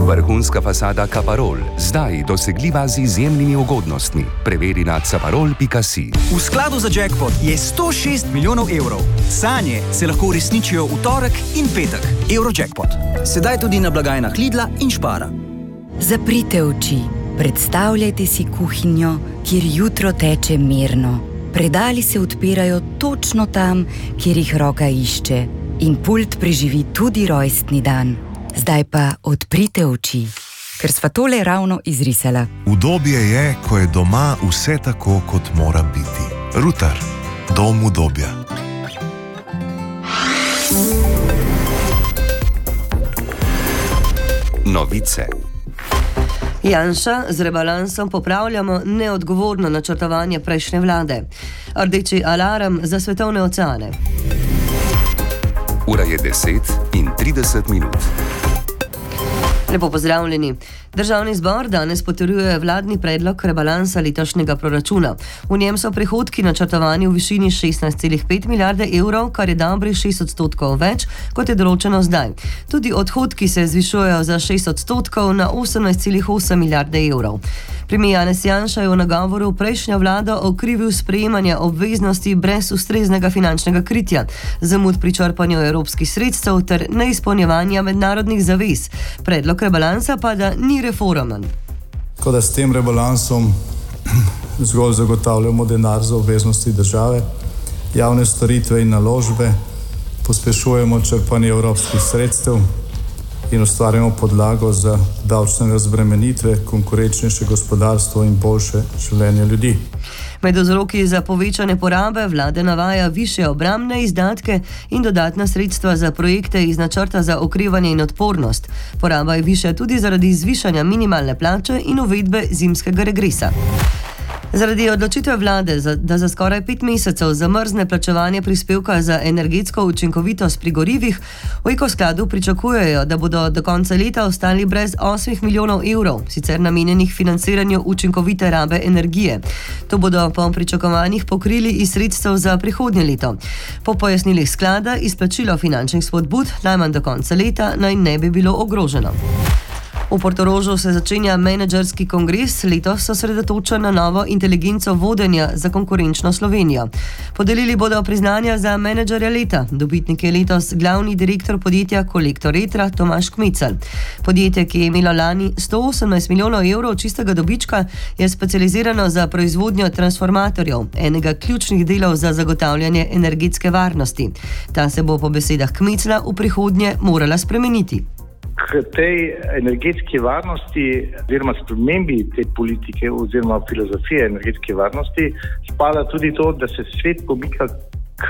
Vrhunska fasada Caparol, zdaj dosegljiva z izjemnimi ugodnostmi. Preveri na caparol.si. V skladu za jackpot je 106 milijonov evrov. Sanje se lahko uresničijo v torek in petek. Eurojackpot. Sedaj tudi na blagajnah Lidla in Spara. Zaprite oči. Predstavljajte si kuhinjo, kjer jutro teče mirno. Predali se odpirajo točno tam, kjer jih roka išče. In pult preživi tudi rojstni dan. Zdaj pa odprite oči, ker sva tole ravno izrisala. Udobje je, ko je doma vse tako, kot mora biti. Rutar. Dom udobja. Novice. Janša, z rebalansom popravljamo neodgovorno načrtovanje prejšnje vlade. Rdeči alarm za svetovne oceane. Ura je 10:30. Lepo pozdravljeni. Državni zbor danes potrjuje vladni predlog rebalansa letošnjega proračuna. V njem so prihodki načrtovani v višini 16,5 milijarde evrov, kar je dobrih 6% več, kot je določeno zdaj. Tudi odhodki se zvišujejo za 6% na 18,8 milijarde evrov. Premier Janez Janša je v nagovoru prejšnjo vlado okrivil sprejemanje obveznosti brez ustreznega finančnega kritja, zamud pri črpanju evropskih sredstev ter neizpolnjevanja mednarodnih zavez. Predlog rebalansa pa da ni reformen. Tako da s tem rebalansom zgolj zagotavljamo denar za obveznosti države, javne storitve in naložbe, pospešujemo črpanje evropskih sredstev in ustvarjamo podlago za davčne razbremenitve, konkurenčnejše gospodarstvo in boljše življenje ljudi. Med vzroki za povečane porabe vlade navaja višje obrambne izdatke in dodatna sredstva za projekte iz načrta za okrevanje in odpornost. Poraba je višja tudi zaradi zvišanja minimalne plače in uvedbe zimskega regresa. Zaradi odločitve vlade, da za skoraj 5 mesecev zamrzne plačevanje prispevka za energetsko učinkovitost pri gorivih, v Ekoskladu pričakujejo, da bodo do konca leta ostali brez 8 milijonov evrov, sicer namenjenih financiranju učinkovite rabe energije. To bodo po pričakovanjih pokrili iz sredstev za prihodnje leto. Po pojasnilih sklada izplačilo finančnih spodbud najmanj do konca leta naj ne bi bilo ogroženo. V Portorožu se začenja menedžerski kongres, letos se osredotoča na novo inteligenco vodenja za konkurenčno Slovenijo. Podelili bodo priznanja za menedžerja leta. Dobitnik je letos glavni direktor podjetja Kolektor Etra Tomaž Kmecel. Podjetje, ki je imelo lani 118 milijonov evrov čistega dobička, je specializirano za proizvodnjo transformatorjev, enega ključnih delov za zagotavljanje energetske varnosti. Ta se bo po besedah Kmecla v prihodnje morala spremeniti. K tej energetski varnosti oziroma spremembi te politike oziroma filozofije energetske varnosti spada tudi to, da se svet pomika k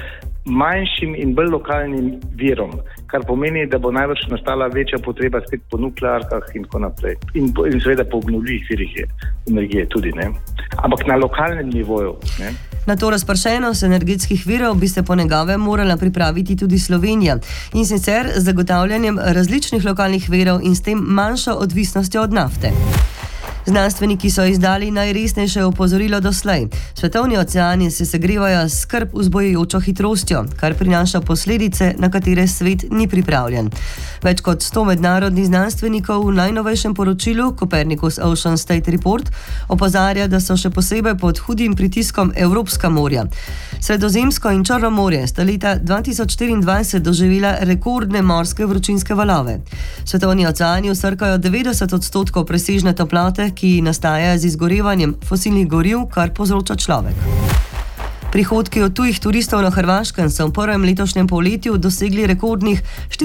manjšim in bolj lokalnim virom, kar pomeni, da bo najbrž nastala večja potreba spet po nuklearkah in tako naprej. In seveda po obnovljivih virih energije tudi, ne? Ampak na lokalnem nivoju, ne? Na to razpršenost energetskih virov bi se po njegovem morala pripraviti tudi Slovenija, in sicer z zagotavljanjem različnih lokalnih virov in s tem manjšo odvisnostjo od nafte. Znanstveniki so izdali najresnejše opozorilo doslej. Svetovni oceani se segrevajo s skrb vzbujajočo hitrostjo, kar prinaša posledice, na katere svet ni pripravljen. Več kot 100 mednarodnih znanstvenikov v najnovejšem poročilu Copernicus Ocean State Report opozarja, da so še posebej pod hudim pritiskom evropska morja. Sredozemsko in Črno morje sta leta 2024 doživela rekordne morske vročinske valove. Svetovni oceani vsrkajo 90% presežne toplote, ki nastaja z izgorevanjem fosilnih goriv, kar povzroča človek. Prihodki od tujih turistov na Hrvaškem so v prvem letošnjem polletju dosegli rekordnih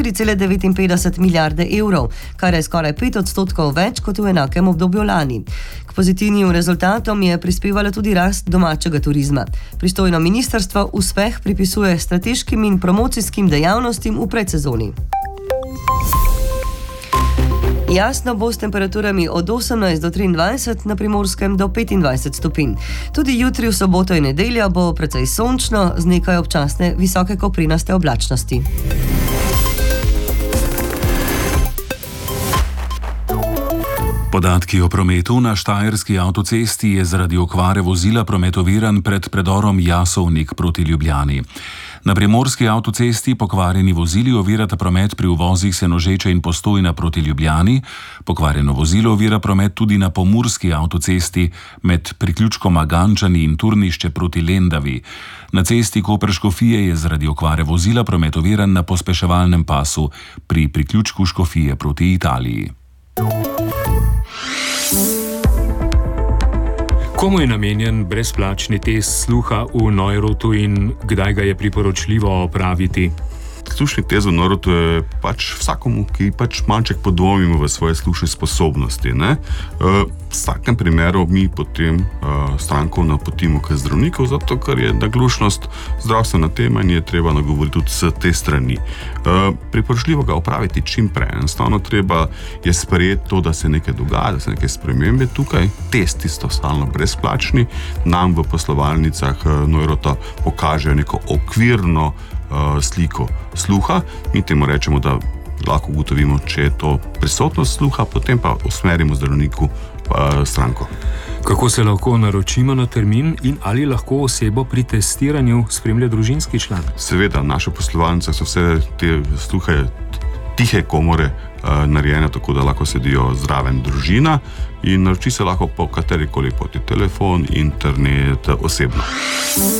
4,59 milijarde evrov, kar je skoraj 5% več kot v enakem obdobju lani. K pozitivnim rezultatom je prispevala tudi rast domačega turizma. Pristojno ministrstvo uspeh pripisuje strateškim in promocijskim dejavnostim v predsezoni. Jasno bo s temperaturami od 18 do 23, na Primorskem do 25 stopinj. Tudi jutri v soboto in nedeljo bo precej sončno, z nekaj občasne visoke koprinaste oblačnosti. Podatki o prometu na štajerski avtocesti je zaradi okvare vozila promet oviran pred predorom Jasovnik proti Ljubljani. Na primorski avtocesti pokvarjeni vozili ovirata promet pri uvozih Senožeča in Postojna proti Ljubljani. Pokvarjeno vozilo ovira promet tudi na pomurski avtocesti med priključkoma Gančani in Turnišče proti Lendavi. Na cesti Koper-Škofije je zaradi okvare vozila promet oviran na pospeševalnem pasu pri priključku Škofije proti Italiji. Komu je namenjen brezplačni test sluha v Neurotu in kdaj ga je priporočljivo opraviti? Slušni test v Neurotu je pač vsakomu, ki pač malček podvomimo v svoje slušne sposobnosti. V vsakem primeru mi potem stranko napotimo k zdravniku, zato ker je naglušnost zdravstvena tema in je treba nagovoriti tudi s te strani. Priporočljivo ga opraviti čim prej. Enostavno treba je sprejeti to, da se nekaj dogaja, da se nekaj spremembe tukaj. Testi so stalno brezplačni. Nam v poslovalnicah Neurota pokažejo neko okvirno sliko sluha. Mi temu rečemo, da lahko ugotovimo, če je to prisotnost sluha, potem pa usmerimo zdravniku stranko. Kako se lahko naročimo na termin in ali lahko osebo pri testiranju spremlja družinski član? Seveda, naše poslovalnice so vse te sluhe tihe komore narejene, tako da lahko sedijo zraven družina in naroči se lahko po katerikoli poti, telefon, internet, osebno.